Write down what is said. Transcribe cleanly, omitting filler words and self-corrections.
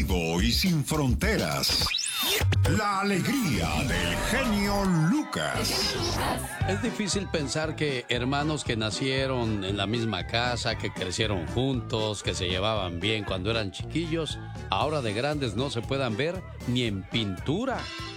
divertido y sin fronteras. La alegría del genio Lucas. Es difícil pensar que hermanos que nacieron en la misma casa, que crecieron juntos, que se llevaban bien cuando eran chiquillos, ahora de grandes no se puedan ver ni en pintura.